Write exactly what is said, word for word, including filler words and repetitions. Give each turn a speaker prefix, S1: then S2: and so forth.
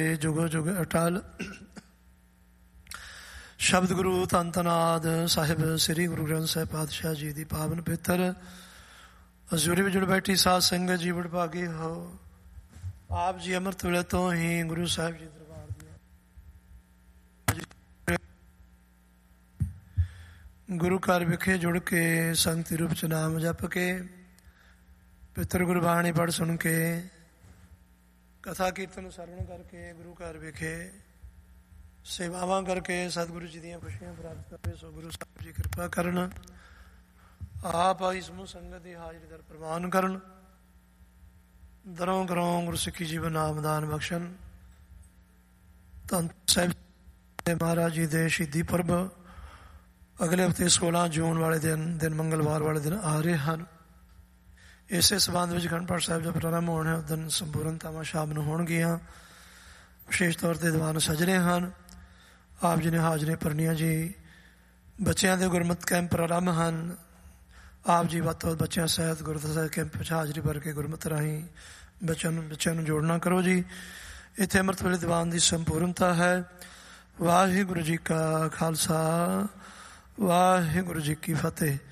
S1: ਜੁਗੋ ਜੁਗ ਅਟਲ। ਸ਼ਬਦ ਗੁਰੂ ਧੰਨ ਧੰਨ ਆਦਿ ਸਾਹਿਬ ਸ੍ਰੀ ਗੁਰੂ ਗ੍ਰੰਥ ਸਾਹਿਬ ਪਾਤਸ਼ਾਹ ਜੀ ਦੀ ਪਾਵਨ ਪਵਿੱਤਰ ਹਜ਼ੂਰੀ ਵਿੱਚ ਜੁੜ ਬੈਠੀ ਸਾਧ ਸੰਗਤ ਜੀ ਵਡਭਾਗੇ ਹੋ। ਆਪ ਜੀ ਅੰਮ੍ਰਿਤ ਵੇਲੇ ਤੋਂ ਹੀ ਗੁਰੂ ਸਾਹਿਬ ਜੀ ਦਰਬਾਰ ਦੀਆਂ ਗੁਰੂ ਘਰ ਵਿਖੇ ਜੁੜ ਕੇ ਸੰਗਤੀ ਰੂਪ ਚ ਨਾਮ ਜਪ ਕੇ ਪਵਿੱਤਰ ਗੁਰਬਾਣੀ ਪੜ੍ਹ ਸੁਣ ਕੇ ਕਥਾ ਕੀਰਤਨ ਸਰਵਣ ਕਰਕੇ ਗੁਰੂ ਘਰ ਵਿਖੇ ਸੇਵਾਵਾਂ ਕਰਕੇ ਸਤਿਗੁਰੂ ਜੀ ਦੀਆਂ ਖੁਸ਼ੀਆਂ ਪ੍ਰਾਪਤ ਕਰੇ। ਸੋ ਗੁਰੂ ਸਾਹਿਬ ਜੀ ਕਿਰਪਾ ਕਰਨ, ਆਪ ਆਈ ਸਮੂਹ ਸੰਗਤ ਦੀ ਹਾਜ਼ਰੀ ਦਰ ਪ੍ਰਵਾਨ ਕਰਨ, ਦਰੋਂ ਕਰੋਂ ਗੁਰਸਿੱਖੀ ਜੀਵਨ ਨਾਮਦਾਨ ਬਖਸ਼ਣ। ਧੰਨ ਸਾਹਿਬ ਮਹਾਰਾਜ ਜੀ ਦੇ ਸ਼ਹੀਦੀ ਪੁਰਬ ਅਗਲੇ ਹਫ਼ਤੇ ਸੋਲਾਂ ਜੂਨ ਵਾਲੇ ਦਿਨ ਦਿਨ ਮੰਗਲਵਾਰ ਵਾਲੇ ਦਿਨ ਆ ਰਹੇ ਹਨ। ਇਸੇ ਸਬੰਧ ਵਿੱਚ ਅਖੰਡ ਪਾਠ ਸਾਹਿਬ ਦਾ ਪ੍ਰਾਰੰਭ ਹੋਣਾ ਹੈ। ਉਸ ਦਿਨ ਸੰਪੂਰਨਤਾਵਾਂ ਸ਼ਾਮ ਨੂੰ ਹੋਣਗੀਆਂ। ਵਿਸ਼ੇਸ਼ ਤੌਰ 'ਤੇ ਦੀਵਾਨ ਸਜ ਰਹੇ ਹਨ। ਆਪ ਜੀ ਨੇ ਹਾਜ਼ਰੀਆਂ ਭਰਨੀਆਂ ਜੀ। ਬੱਚਿਆਂ ਦੇ ਗੁਰਮਤਿ ਕੈਂਪ ਪ੍ਰਾਰੰਭ ਹਨ। ਆਪ ਜੀ ਵੱਧ ਤੋਂ ਵੱਧ ਬੱਚਿਆਂ ਸਹਿਤ ਗੁਰਦੁਆਰਾ ਸਾਹਿਬ ਕੈਂਪ ਵਿੱਚ ਹਾਜ਼ਰੀ ਭਰ ਕੇ ਗੁਰਮਤਿ ਰਾਹੀਂ ਬੱਚਿਆਂ ਨੂੰ ਬੱਚਿਆਂ ਨੂੰ ਜੋੜਨਾ ਕਰੋ ਜੀ। ਇੱਥੇ ਅੰਮ੍ਰਿਤ ਵੇਲੇ ਦੀਵਾਨ ਦੀ ਸੰਪੂਰਨਤਾ ਹੈ। ਵਾਹਿਗੁਰੂ ਜੀ ਕਾ ਖਾਲਸਾ, ਵਾਹਿਗੁਰੂ ਜੀ ਕੀ ਫਤਿਹ।